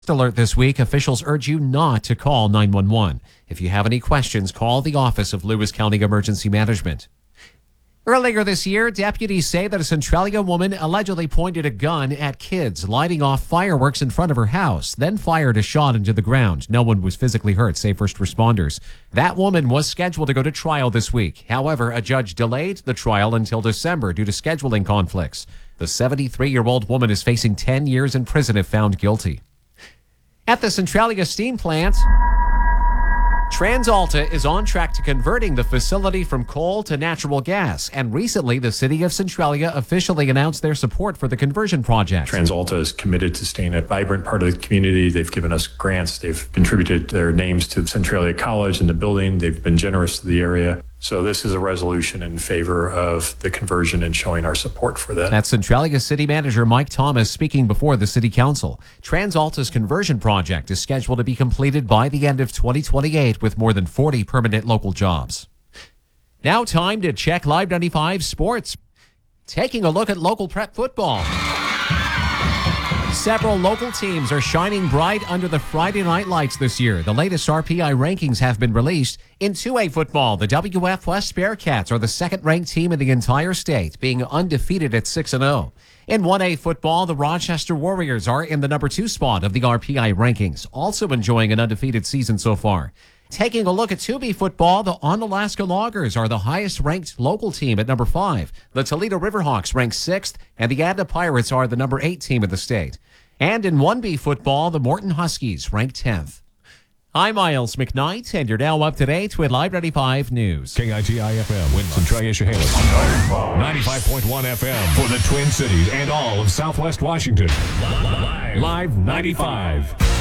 Alert this week, officials urge you not to call 911. If you have any questions, call the Office of Lewis County Emergency Management. Earlier this year, deputies say that a Centralia woman allegedly pointed a gun at kids lighting off fireworks in front of her house, then fired a shot into the ground. No one was physically hurt, say first responders. That woman was scheduled to go to trial this week. However, a judge delayed the trial until December due to scheduling conflicts. The 73-year-old woman is facing 10 years in prison if found guilty. At the Centralia Steam Plant, TransAlta is on track to converting the facility from coal to natural gas. And recently, the city of Centralia officially announced their support for the conversion project. TransAlta is committed to staying a vibrant part of the community. They've given us grants. They've contributed their names to Centralia College and the building. They've been generous to the area. So this is a resolution in favor of the conversion and showing our support for that. That's Centralia City Manager Mike Thomas speaking before the City Council. TransAlta's conversion project is scheduled to be completed by the end of 2028 with more than 40 permanent local jobs. Now time to check Live 95 Sports. Taking a look at local prep football. Several local teams are shining bright under the Friday night lights this year. The latest RPI rankings have been released. In 2A football, the WF West Bearcats are the second-ranked team in the entire state, being undefeated at 6-0. In 1A football, the Rochester Warriors are in the number 2 spot of the RPI rankings, also enjoying an undefeated season so far. Taking a look at 2B football, the Onalaska Loggers are the highest-ranked local team at number 5. The Toledo Riverhawks rank 6th, and the Adna Pirates are the number 8 team in the state. And in 1B football, the Morton Huskies rank 10th. I'm Miles McKnight, and you're now up to date with Live 95 News. KITI-FM, Centralia Chehalis. 95.1 FM for the Twin Cities and all of Southwest Washington. Live 95.